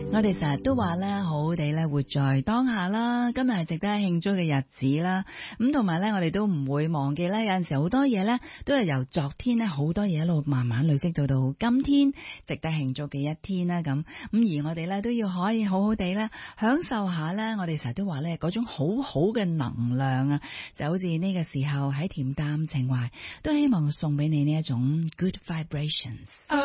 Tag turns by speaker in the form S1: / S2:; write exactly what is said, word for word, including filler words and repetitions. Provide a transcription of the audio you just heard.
S1: 我哋成日都話咧，好好地咧活在當下啦。今日係值得慶祝嘅日子啦。咁同埋咧，我哋都唔會忘記咧，有陣時好多嘢咧，都係由昨天咧好多嘢一路慢慢累積到到今天，值得慶祝嘅一天啦。咁咁而我哋咧都要可以好好地咧享受下咧，我哋成日都話咧嗰種好好嘅能量啊，就好似呢個時候喺恬淡情懷，都希望送俾你呢一種 good vibrations。